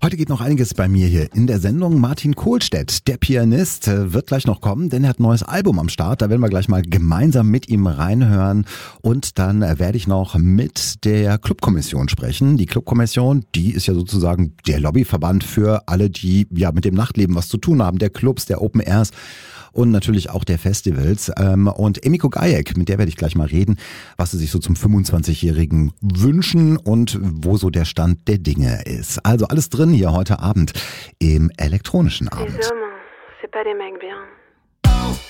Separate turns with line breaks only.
Heute geht noch einiges bei mir hier in der Sendung. Martin Kohlstedt, der Pianist, wird gleich noch kommen, denn er hat ein neues Album am Start. Da werden wir gleich mal gemeinsam mit ihm reinhören. Und dann werde ich noch mit der Clubkommission sprechen. Die Clubkommission, die ist ja sozusagen der Lobbyverband für alle, die ja mit dem Nachtleben was zu tun haben. Der Clubs, der Open Airs und natürlich auch der Festivals. Und Emiko Gajek, mit der werde ich gleich mal reden, was sie sich so zum 25-Jährigen wünschen und wo so der Stand der Dinge ist. Also alles drin hier heute Abend im elektronischen Abend.
Les hommes, c'est pas des mecs bien.